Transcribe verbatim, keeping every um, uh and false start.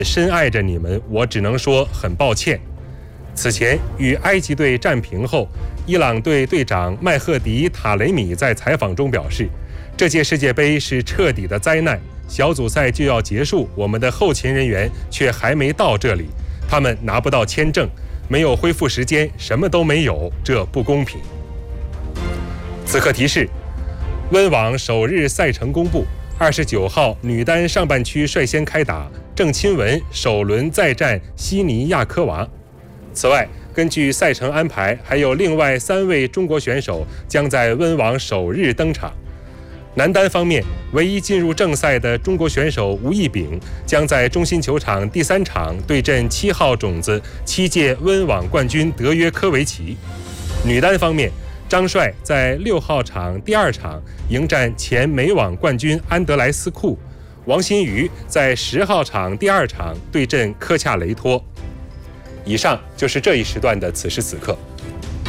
深爱着你们，我只能说很抱歉。此前与埃及队战平后，伊朗队队长麦赫迪·塔雷米在采访中表示，这届世界杯是彻底的灾难，小组赛就要结束，我们的后勤人员却还没到这里，他们拿不到签证，没有恢复时间，什么都没有，这不公平。此刻提示，温网首日赛程公布，二十九号女单上半区率先开打，郑钦文首轮再战悉尼亚科娃。此外，根据赛程安排，还有另外三位中国选手将在温网首日登场。男单方面，唯一进入正赛的中国选手吴亦丙将在中心球场第三场对阵七号种子、七届温网冠军德约科维奇。女单方面，张帅在六号场第二场迎战前美网冠军安德莱斯库，王欣瑜在十号场第二场对阵科恰雷托。以上就是这一时段的此时此刻。